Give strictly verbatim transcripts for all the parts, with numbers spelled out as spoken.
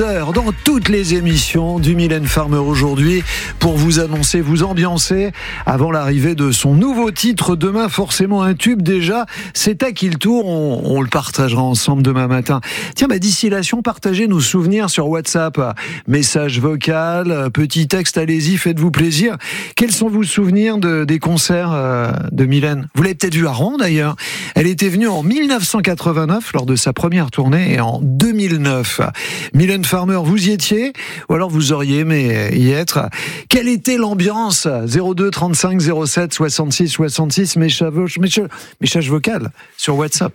Dans toutes les émissions du Mylène Farmer aujourd'hui pour vous annoncer, vous ambiancer avant l'arrivée de son nouveau titre demain, forcément un tube déjà. C'est à qui le tour, on, on le partagera ensemble demain matin. Tiens, bah d'ici là, si on partageait nos souvenirs sur WhatsApp, message vocal, petit texte, allez-y, faites-vous plaisir. Quels sont vos souvenirs de, des concerts euh, de Mylène? Vous l'avez peut-être vu à Rouen d'ailleurs. Elle était venue en dix-neuf cent quatre-vingt-neuf lors de sa première tournée et en deux mille neuf. Mylène Farmer, vous y étiez ou alors vous auriez aimé y être? Quelle était l'ambiance? Zéro deux trente-cinq zéro sept soixante-six soixante-six, message, message, message vocal sur WhatsApp.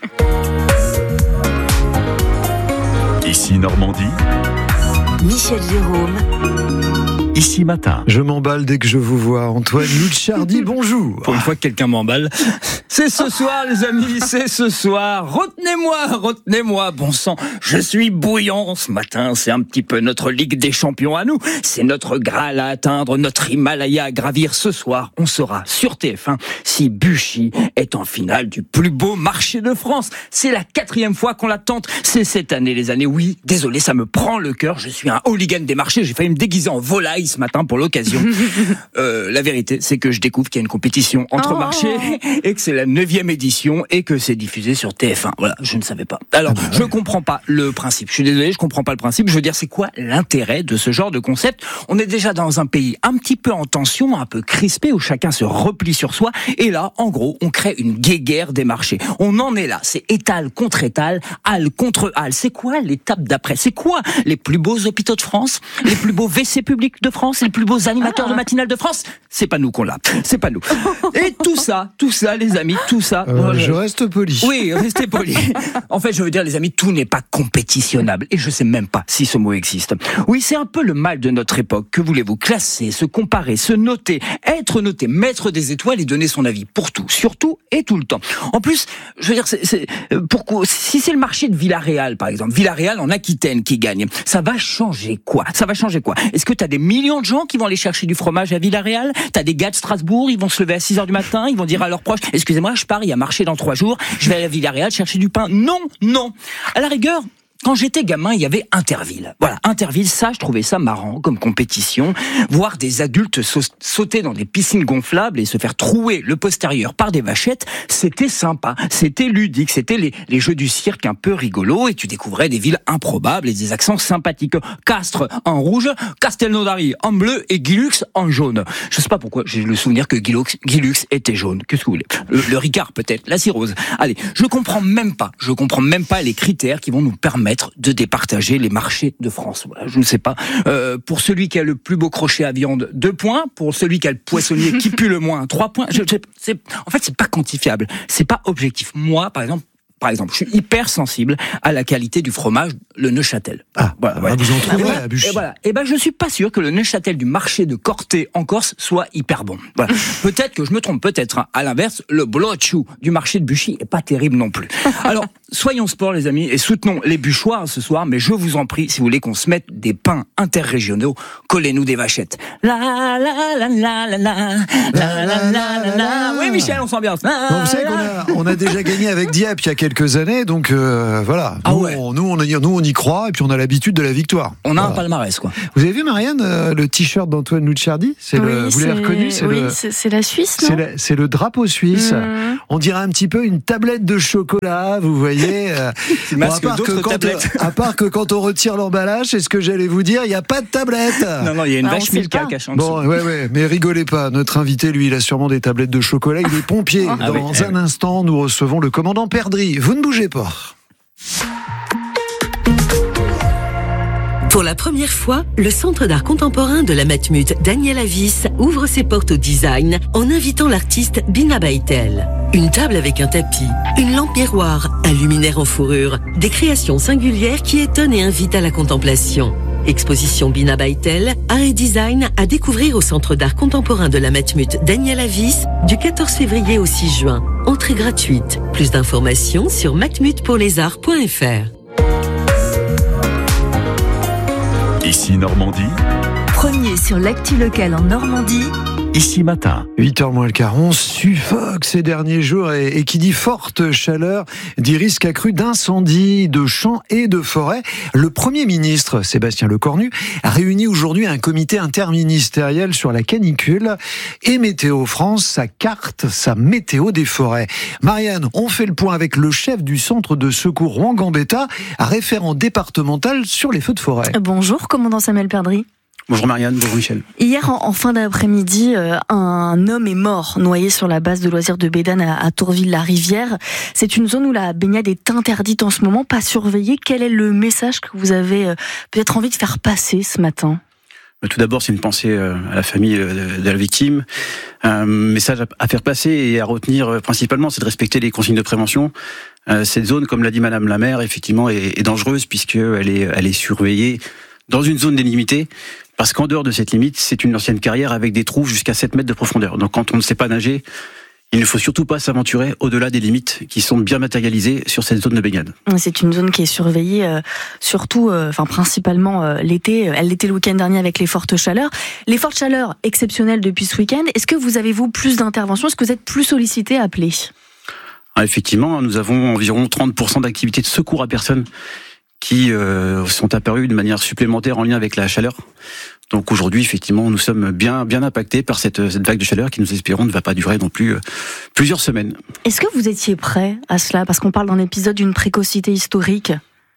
Ici Normandie, Michel Jérôme. Ici Matin. Je m'emballe dès que je vous vois. Antoine Luchardi, bonjour. Pour une fois que quelqu'un m'emballe. C'est ce soir, les amis, c'est ce soir. Retenez-moi, retenez-moi, bon sang. Je suis bouillant ce matin. C'est un petit peu notre Ligue des Champions à nous. C'est notre Graal à atteindre, notre Himalaya à gravir. Ce soir, on saura sur T F un si Buchy est en finale du plus beau marché de France. C'est la quatrième fois qu'on la tente. C'est cette année, les années. Oui, désolé, ça me prend le cœur. Je suis un hooligan des marchés. J'ai failli me déguiser en volaille ce matin pour l'occasion. euh, la vérité, c'est que je découvre qu'il y a une compétition entre oh. marchés et que c'est la neuvième édition et que c'est diffusé sur T F un. Voilà, je ne savais pas. Alors, ah bah je ouais. comprends pas le principe. Je suis désolé, je comprends pas le principe. Je veux dire, c'est quoi l'intérêt de ce genre de concept? On est déjà dans un pays un petit peu en tension, un peu crispé, où chacun se replie sur soi. Et là, en gros, on crée une guéguerre des marchés. On en est là. C'est étal contre étal, hall contre hall. C'est quoi l'étape d'après? C'est quoi les plus beaux hôpitaux de France? Les plus beaux W C publics de France? Les plus beaux animateurs ah. de matinale de France? C'est pas nous qu'on l'a. C'est pas nous. Et tout ça, tout ça, les amis, tout ça. Euh, je reste poli. Oui, restez poli. En fait, je veux dire, les amis, tout n'est pas compétitionnable. Et je sais même pas si ce mot existe. Oui, c'est un peu le mal de notre époque. Que voulez-vous? Classer, se comparer, se noter, être noté, mettre des étoiles et donner son avis pour tout, surtout et tout le temps. En plus, je veux dire, c'est, c'est, pourquoi, si c'est le marché de Villarreal, par exemple, Villarreal en Aquitaine qui gagne, ça va changer quoi? Ça va changer quoi? Est-ce que t'as des millions de gens qui vont aller chercher du fromage à Villarreal? T'as des gars de Strasbourg, ils vont se lever à six heures du matin, ils vont dire à leurs proches, excusez-moi, je pars, il y a marché dans trois jours, je vais aller à Villarreal chercher du pain. Non, non. À la rigueur, quand j'étais gamin, il y avait Interville. Voilà, Interville, ça, je trouvais ça marrant comme compétition. Voir des adultes sa- sauter dans des piscines gonflables et se faire trouer le postérieur par des vachettes, c'était sympa, c'était ludique, c'était les, les jeux du cirque un peu rigolos et tu découvrais des villes improbables et des accents sympathiques. Castres en rouge, Castelnaudary en bleu et Guilux en jaune. Je sais pas pourquoi, j'ai le souvenir que Guilux, Guilux était jaune. Qu'est-ce que vous voulez? Le, le Ricard peut-être, la cirrhose. Allez, je comprends même pas, je comprends même pas les critères qui vont nous permettre de départager les marchés de France. Voilà, je ne sais pas. Euh, pour celui qui a le plus beau crochet à viande, deux points. Pour celui qui a le poissonnier qui pue le moins, trois points. Je, je, c'est, en fait, c'est pas quantifiable. C'est pas objectif. Moi, par exemple, Par exemple, je suis hyper sensible à la qualité du fromage, le Neuchâtel. Ah, voilà, ouais. Vous en trouvez voilà. à Buchy. Et voilà. Et ben, je suis pas sûr que le Neuchâtel du marché de Corté en Corse soit hyper bon. Voilà. Peut-être que je me trompe, peut-être. Hein. À l'inverse, le blotchou du marché de Buchy est pas terrible non plus. Alors, soyons sport, les amis, et soutenons les Buchoirs ce soir, mais je vous en prie, si vous voulez qu'on se mette des pains interrégionaux, collez-nous des vachettes. La, la, la, la, la, la, la, la, la, la. Oui, Michel, on s'ambiance. Bon, vous savez qu'on a, on a déjà gagné avec Dieppe il y a quelques années, donc euh, voilà. Nous, Ah ouais. on, nous, on, nous, on y croit et puis on a l'habitude de la victoire. On a voilà. un palmarès, quoi. Vous avez vu, Marianne, euh, le t-shirt d'Antoine Luchardi? C'est oui, le, vous l'avez reconnu? C'est, oui, le, c'est, c'est la Suisse, non? c'est, la, c'est le drapeau suisse. Mmh. On dirait un petit peu une tablette de chocolat, vous voyez. Euh, C'est masque bon, à, part d'autres que quand, tablettes. à part que quand on retire l'emballage, c'est ce que j'allais vous dire, il n'y a pas de tablette. Non, non, il y a une Ah, on vache sait Milka pas. cachée en Bon, dessous. ouais, ouais, mais rigolez pas. Notre invité, lui, il a sûrement des tablettes de chocolat. Il est pompier. Ah Dans oui, eh un oui. instant, nous recevons le commandant Perdry. Vous ne bougez pas. Pour la première fois, le Centre d'art contemporain de la Matmut Daniel Avis ouvre ses portes au design en invitant l'artiste Bina Baitel. Une table avec un tapis, une lampe miroir, un luminaire en fourrure, des créations singulières qui étonnent et invitent à la contemplation. Exposition Bina Baitel, art et design à découvrir au Centre d'art contemporain de la Matmut Daniel Avis du quatorze février au six juin. Entrée gratuite. Plus d'informations sur matmut pour les arts point f r. Ici Normandie, Premier sur l'actu locale en Normandie, Ici Matin. huit heures moins le quart, on suffoque ces derniers jours et, et qui dit forte chaleur dit risque accru d'incendie de champs et de forêts. Le Premier ministre, Sébastien Lecornu, a réuni aujourd'hui un comité interministériel sur la canicule et Météo France, sa carte, sa météo des forêts. Marianne, on fait le point avec le chef du centre de secours Rouen-Gambetta, référent départemental sur les feux de forêt. Bonjour, commandant Samuel Perdry. Bonjour Marianne, bonjour Michel. Hier, en, en fin d'après-midi, euh, un homme est mort, noyé sur la base de loisirs de Bédane à, à Tourville-la-Rivière. C'est une zone où la baignade est interdite en ce moment, pas surveillée. Quel est le message que vous avez euh, peut-être envie de faire passer ce matin ? Tout d'abord, c'est une pensée à la famille de la victime. Un message à faire passer et à retenir principalement, c'est de respecter les consignes de prévention. Cette zone, comme l'a dit Madame la maire, effectivement, est, est dangereuse puisqu'elle est, elle est surveillée dans une zone délimitée. Parce qu'en dehors de cette limite, c'est une ancienne carrière avec des trous jusqu'à sept mètres de profondeur. Donc quand on ne sait pas nager, il ne faut surtout pas s'aventurer au-delà des limites qui sont bien matérialisées sur cette zone de baignade. C'est une zone qui est surveillée, euh, surtout, euh, enfin principalement euh, l'été. Elle l'était le week-end dernier avec les fortes chaleurs. Les fortes chaleurs exceptionnelles depuis ce week-end. Est-ce que vous avez, vous, plus d'interventions ? Est-ce que vous êtes plus sollicité, appelé ? Ah, effectivement, nous avons environ trente pour cent d'activités de secours à personnes qui euh, sont apparus de manière supplémentaire en lien avec la chaleur. Donc aujourd'hui, effectivement, nous sommes bien bien impactés par cette, cette vague de chaleur qui, nous espérons, ne va pas durer non plus euh, plusieurs semaines. Est-ce que vous étiez prêt à cela ? Parce qu'on parle d'un épisode d'une précocité historique.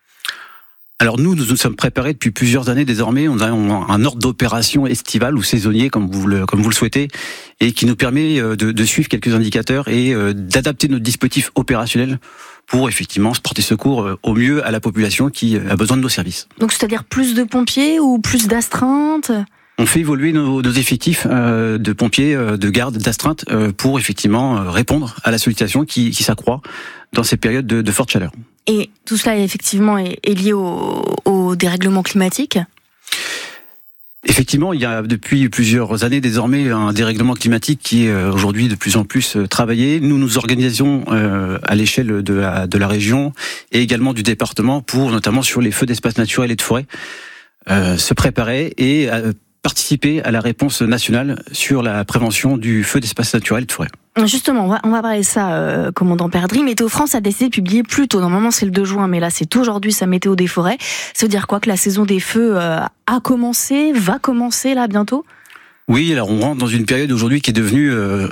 Alors nous, nous nous sommes préparés depuis plusieurs années désormais. On a un ordre d'opération estival ou saisonnier, comme vous le, comme vous le souhaitez, et qui nous permet de, de suivre quelques indicateurs et d'adapter notre dispositif opérationnel pour effectivement se porter secours au mieux à la population qui a besoin de nos services. Donc c'est-à-dire plus de pompiers ou plus d'astreintes ? On fait évoluer nos, nos effectifs euh, de pompiers, euh, de gardes, d'astreintes euh, pour effectivement euh, répondre à la sollicitation qui, qui s'accroît dans ces périodes de, de forte chaleur. Et tout cela effectivement est, est lié au, au dérèglement climatique ? Effectivement, il y a depuis plusieurs années désormais un dérèglement climatique qui est aujourd'hui de plus en plus travaillé. Nous nous organisons euh, à l'échelle de la, de la région et également du département pour, notamment sur les feux d'espaces naturels et de forêt, euh, se préparer et euh, participer à la réponse nationale sur la prévention du feu d'espaces naturels et de forêt. Justement, on va, on va parler de ça, euh, commandant Perdry. Météo France a décidé de publier plus tôt. Normalement, c'est le deux juin, mais là, c'est aujourd'hui sa météo des forêts. Ça veut dire quoi ? Que la saison des feux euh, a commencé, va commencer là bientôt ? Oui, alors on rentre dans une période aujourd'hui qui est devenue euh,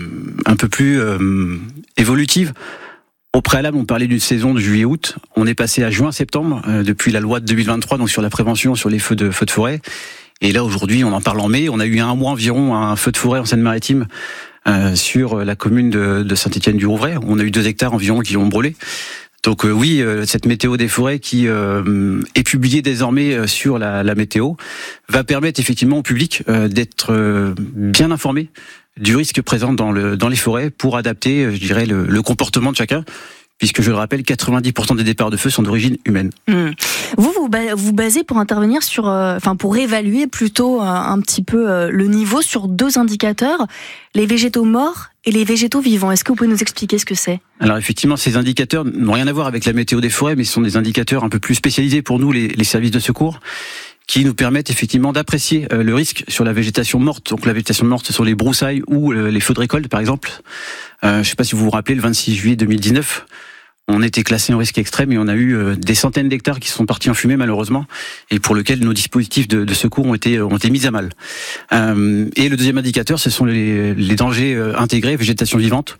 un peu plus euh, évolutive. Au préalable, on parlait d'une saison de juillet-août. On est passé à juin-septembre euh, depuis la loi de deux mille vingt-trois, donc sur la prévention sur les feux de feux de forêt. Et là, aujourd'hui, on en parle en mai. On a eu un mois environ un feu de forêt en Seine-Maritime. Euh, sur la commune de, de Saint-Étienne-du-Rouvray. On a eu deux hectares environ qui ont brûlé. Donc euh, oui, euh, cette météo des forêts qui euh, est publiée désormais sur la, la météo va permettre effectivement au public euh, d'être euh, bien informé du risque présent dans, le, dans les forêts pour adapter, je dirais, le, le comportement de chacun. Puisque je le rappelle, quatre-vingt-dix pour cent des départs de feu sont d'origine humaine. Mmh. Vous, vous vous basez pour intervenir sur, euh, enfin pour évaluer plutôt euh, un petit peu euh, le niveau sur deux indicateurs, les végétaux morts et les végétaux vivants. Est-ce que vous pouvez nous expliquer ce que c'est ? Alors effectivement, ces indicateurs n'ont rien à voir avec la météo des forêts, mais ce sont des indicateurs un peu plus spécialisés pour nous, les, les services de secours, qui nous permettent effectivement d'apprécier euh, le risque sur la végétation morte. Donc la végétation morte, ce sont les broussailles ou euh, les feux de récolte, par exemple. Euh, je ne sais pas si vous vous rappelez, le vingt-six juillet deux mille dix-neuf, on était classé en risque extrême et on a eu euh, des centaines d'hectares qui sont partis en fumée, malheureusement, et pour lesquels nos dispositifs de, de secours ont été, ont été mis à mal. Euh, et le deuxième indicateur, ce sont les, les dangers euh, intégrés, végétation vivante,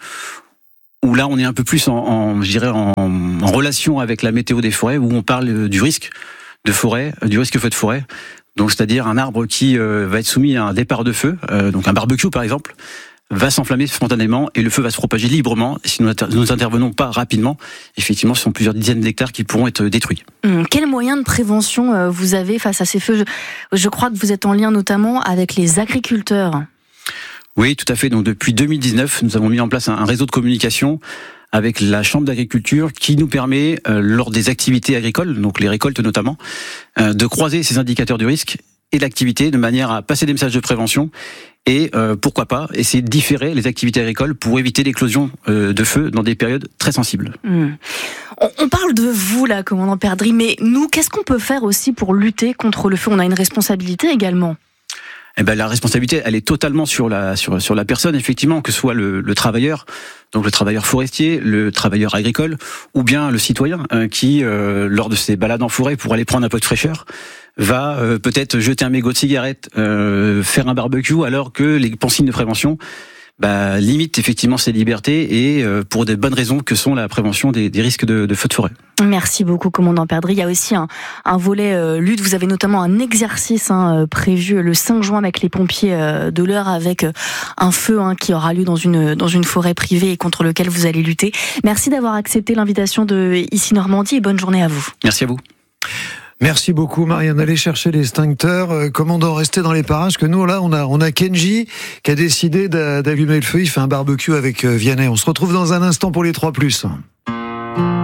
où là on est un peu plus en, en je dirais en, en relation avec la météo des forêts, où on parle du risque de forêt, du risque feu de forêt. Donc c'est-à-dire un arbre qui euh, va être soumis à un départ de feu, euh, donc un barbecue par exemple, va s'enflammer spontanément et le feu va se propager librement. Si nous n'intervenons pas rapidement, effectivement, ce sont plusieurs dizaines d'hectares qui pourront être détruits. Hum, quels moyens de prévention vous avez face à ces feux ? je, je crois que vous êtes en lien notamment avec les agriculteurs. Oui, tout à fait. Donc depuis deux mille dix-neuf, nous avons mis en place un, un réseau de communication avec la Chambre d'agriculture qui nous permet, euh, lors des activités agricoles, donc les récoltes notamment, euh, de croiser ces indicateurs de risque et l'activité de manière à passer des messages de prévention et euh, pourquoi pas essayer de différer les activités agricoles pour éviter l'éclosion euh, de feu dans des périodes très sensibles. Mmh. On, on parle de vous là, commandant Perdry, mais nous, qu'est-ce qu'on peut faire aussi pour lutter contre le feu ? On a une responsabilité également. eh ben, la responsabilité, elle est totalement sur la sur sur la personne, effectivement, que ce soit le, le travailleur, donc le travailleur forestier, le travailleur agricole, ou bien le citoyen euh, qui, euh, lors de ses balades en forêt pour aller prendre un peu de fraîcheur, va euh, peut-être jeter un mégot de cigarette, euh, faire un barbecue, alors que les consignes de prévention bah, limitent effectivement ses libertés et euh, pour des bonnes raisons que sont la prévention des, des risques de, de feux de forêt. Merci beaucoup, commandant Perdry. Il y a aussi un, un volet euh, lutte. Vous avez notamment un exercice hein, prévu le cinq juin avec les pompiers euh, de l'Eure, avec euh, un feu hein, qui aura lieu dans une dans une forêt privée et contre lequel vous allez lutter. Merci d'avoir accepté l'invitation de Ici Normandie et bonne journée à vous. Merci à vous. Merci beaucoup, Marianne. Allez chercher l'extincteur. Euh, commandant, restez dans les parages, que nous, là, on a, on a Kenji qui a décidé d'allumer le feu. Il fait un barbecue avec euh, Vianney. On se retrouve dans un instant pour les trois plus.